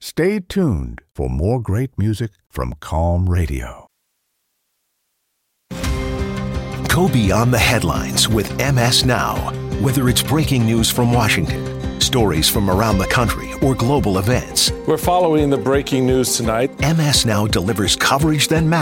Stay tuned for more great music from Calm Radio. Go beyond the headlines with MS Now. Whether it's breaking news from Washington, stories from around the country, or global events, we're following the breaking news tonight. MS Now delivers coverage that matters.